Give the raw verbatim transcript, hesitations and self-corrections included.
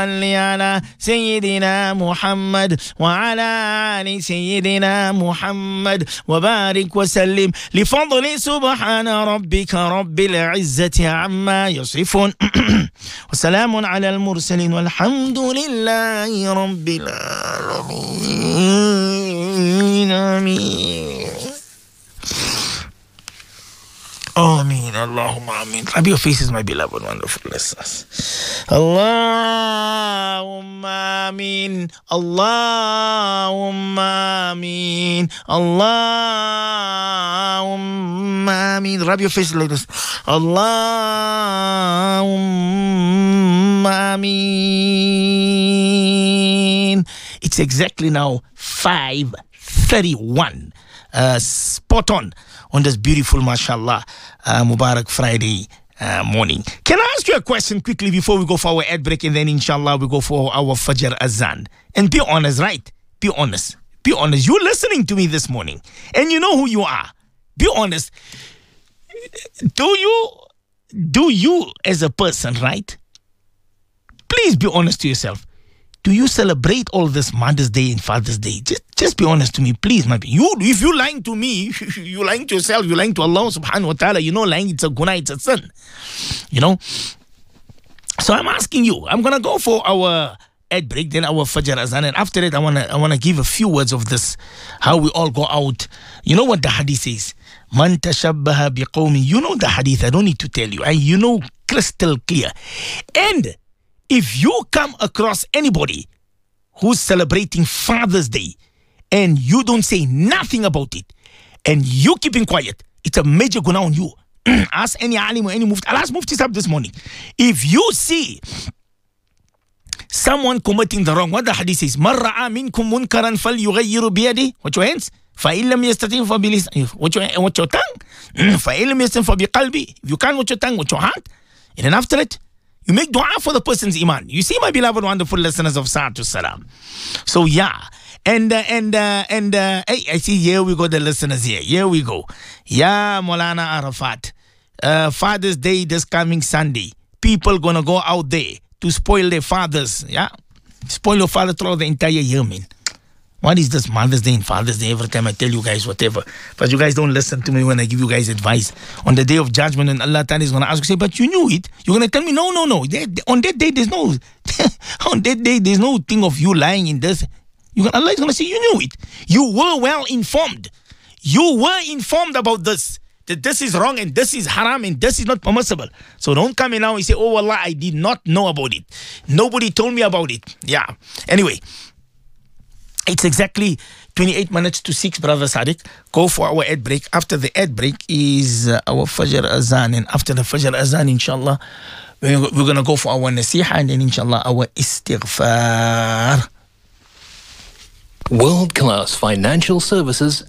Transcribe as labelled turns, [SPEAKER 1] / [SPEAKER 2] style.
[SPEAKER 1] على سيدنا محمد وعلى آل سيدنا محمد وبارك وسلم لفضل سبحان ربك رب العزة عما يصفون وسلام على المرسلين والحمد لله رب العالمين آمين Ameen. Allahumma ameen. Rub your faces, my beloved, wonderful listeners. Allahumma ameen. Allahumma ameen. Allahumma ameen. Rub your faces, ladies. Allahumma ameen. It's exactly now five thirty-one. Uh, spot on on this beautiful, mashallah, uh, Mubarak Friday uh, morning. Can I ask you a question quickly before we go for our ad break, and then inshallah we go for our Fajr Azan? And be honest, right? Be honest. Be honest. You're listening to me this morning, and you know who you are. Be honest. Do you, do you as a person, right? Please be honest to yourself. Do you celebrate all this Mother's Day and Father's Day? Just, just be honest to me, please, my you. If you're lying to me, you're lying to yourself. You're lying to Allah Subhanahu wa Taala. You know, lying it's a guna, it's a sin. You know. So I'm asking you. I'm gonna go for our ad break, then our Fajr Azan, and after that, I wanna, I wanna give a few words of this. How we all go out. You know what the hadith says? Man tashabbaha biqawmin. You know the hadith. I don't need to tell you. I, you know, crystal clear. And if you come across anybody who's celebrating Father's Day and you don't say nothing about it and you keeping quiet, it's a major guna on you. Ask any alim or any mufti. I'll ask mufti sahab this morning. If you see someone committing the wrong, what the hadith says, مَنْ رَعَى مِنْكُمْ مُنْكَرًا فَلْيُغَيِّرُ بِيَدِهِ. Watch your hands. فَإِنْ لَمْ يَسْتَطِعْ فَبِلِسَانِهِ. Watch your, watch your tongue. فَإِنْ لَمْ يَسْتَطِعْ فَبِقَلْبِهِ. If you can't watch your tongue, watch your heart. And then after it, you make dua for the person's iman. You see, my beloved, wonderful listeners of Sa'atul Salam. So, yeah. And, uh, and, uh, and, uh, hey, I see, here we go, the listeners here. Here we go. Yeah, Maulana Arafat. Uh, Father's Day this coming Sunday. People gonna go out there to spoil their fathers. Yeah. Spoil your father throughout the entire year, man. What is this Mother's Day and Father's Day? Every time I tell you guys whatever. But you guys don't listen to me when I give you guys advice. On the day of judgment, and Allah Ta'ala is going to ask you, say, but you knew it. You're going to tell me, no, no, no. On that day, there's no, on that day, there's no thing of you lying in this. You're gonna, Allah is going to say, you knew it. You were well informed. You were informed about this. That this is wrong and this is haram and this is not permissible. So don't come in now and say, oh Allah, I did not know about it. Nobody told me about it. Yeah. Anyway. It's exactly twenty-eight minutes to six, Brother Sadiq. Go for our ad break. After the ad break is uh, our Fajr Azan. And after the Fajr Azan, inshallah, we're, we're going to go for our Nasiha and then, inshallah, our Istighfar.
[SPEAKER 2] World-class financial services